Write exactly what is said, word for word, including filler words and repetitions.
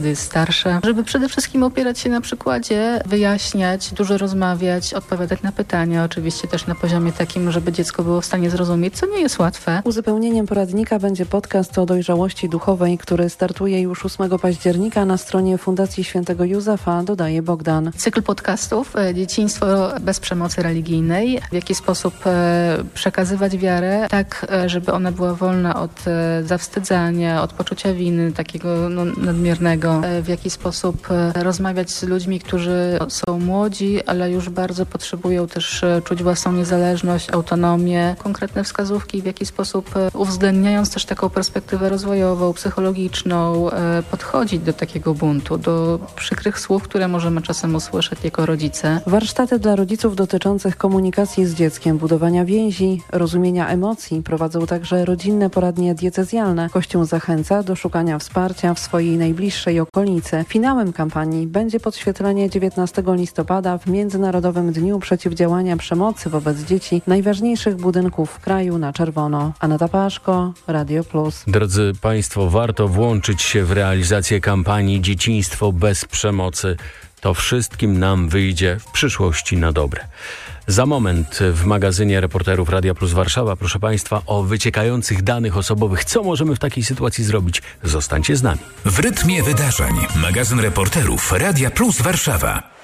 jest starsze, żeby przede wszystkim opierać się na przykładzie, wyjaśniać, dużo rozmawiać, odpowiadać na pytania, oczywiście też na poziomie takim, żeby dziecko było w stanie zrozumieć, co nie jest łatwe. Uzupełnieniem poradnika będzie podcast o dojrzałości duchowej, który startuje już ósmego października na stronie Fundacji Świętego Józefa, dodaje Bogdan. Cykl podcastów Dzieciństwo bez przemocy religijnej. W jaki sposób e, przekazywać wiarę, tak e, żeby ona była wolna od e, zawstydzania, od poczucia winy, takiego no, nadmiernego. E, w jaki sposób e, rozmawiać z ludźmi, którzy są młodzi, ale już bardzo potrzebują też e, czuć własną niezależność, autonomię. Konkretne wskazówki, w jaki sposób e, uwzględniając też taką perspektywę rozwojową, psychologiczną, e, podchodzić do takiego buntu, do przykrych słów, które możemy czasem usłyszeć jako rodzice. Warsztaty dla rodziców dotyczących komunikacji z dzieckiem, budowania więzi, rozumienia emocji prowadzą także rodzinne poradnie diecezjalne. Kościół zachęca do szukania wsparcia w swojej najbliższej okolicy. Finałem kampanii będzie podświetlenie dziewiętnastego listopada w Międzynarodowym Dniu Przeciwdziałania Przemocy wobec Dzieci najważniejszych budynków w kraju na czerwono. Aneta Paszko, Radio Plus. Drodzy Państwo, warto włączyć się w realizację kampanii Dzieciństwo bez przemocy. To wszystkim nam wyjdzie w przyszłości na dobre. Za moment w magazynie reporterów Radia Plus Warszawa, proszę Państwa, o wyciekających danych osobowych. Co możemy w takiej sytuacji zrobić? Zostańcie z nami. W rytmie wydarzeń. Magazyn reporterów Radia Plus Warszawa.